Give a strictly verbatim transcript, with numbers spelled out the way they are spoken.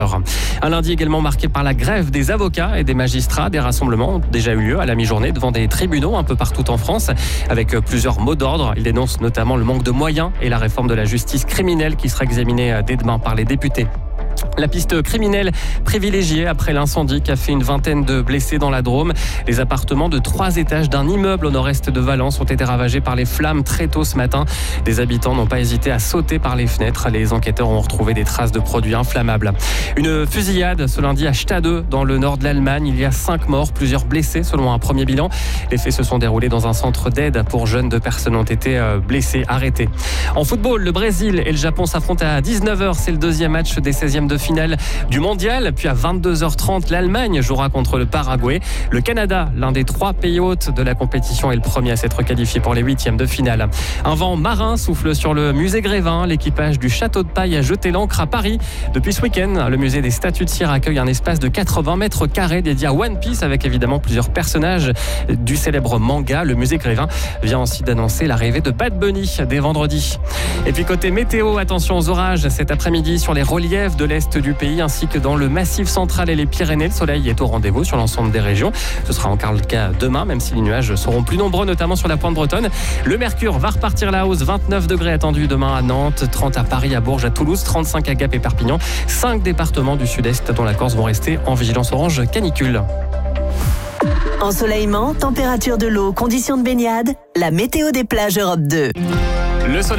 Un lundi également marqué par la grève des avocats et des magistrats. Des rassemblements ont déjà eu lieu à la mi-journée devant des tribunaux un peu partout en France avec plusieurs mots d'ordre. Ils dénoncent notamment le manque de moyens et la réforme de la justice criminelle qui sera examinée dès demain par les députés. La piste criminelle privilégiée après l'incendie qui a fait une vingtaine de blessés dans la Drôme. Les appartements de trois étages d'un immeuble au nord-est de Valence ont été ravagés par les flammes très tôt ce matin. Des habitants n'ont pas hésité à sauter par les fenêtres. Les enquêteurs ont retrouvé des traces de produits inflammables. Une fusillade ce lundi à Stade dans le nord de l'Allemagne. Il y a cinq morts, plusieurs blessés selon un premier bilan. Les faits se sont déroulés dans un centre d'aide pour jeunes. Deux personnes ont été blessées, arrêtées. En football, le Brésil et le Japon s'affrontent à dix-neuf heures. C'est le deuxième match des seizièmes de finale du mondial. Puis à vingt-deux heures trente, l'Allemagne jouera contre le Paraguay. Le Canada, l'un des trois pays hôtes de la compétition, est le premier à s'être qualifié pour les huitièmes de finale. Un vent marin souffle sur le musée Grévin. L'équipage du Château de Paille a jeté l'ancre à Paris. Depuis ce week-end, le musée des statues de cire accueille un espace de quatre-vingts mètres carrés dédié à One Piece avec évidemment plusieurs personnages du célèbre manga. Le musée Grévin vient aussi d'annoncer l'arrivée de Bad Bunny dès vendredi. Et puis côté météo, attention aux orages cet après-midi sur les reliefs de l'Est du pays ainsi que dans le Massif central et les Pyrénées. Le soleil est au rendez-vous sur l'ensemble des régions. Ce sera encore le cas demain, même si les nuages seront plus nombreux, notamment sur la pointe bretonne. Le mercure va repartir à la hausse. vingt-neuf degrés attendus demain à Nantes, trente à Paris, à Bourges, à Toulouse, trente-cinq à Gap et Perpignan. Cinq départements du sud-est dont la Corse vont rester en vigilance orange canicule. Ensoleillement, température de l'eau, conditions de baignade, la météo des plages Europe deux. Le soleil